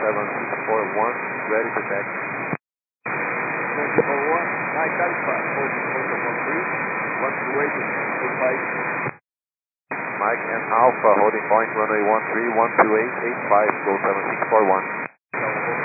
7641, ready to taxi. 7641, nice satisfied, holding 12885. Mike and Alpha, holding point runway 13, 12885, go 7641.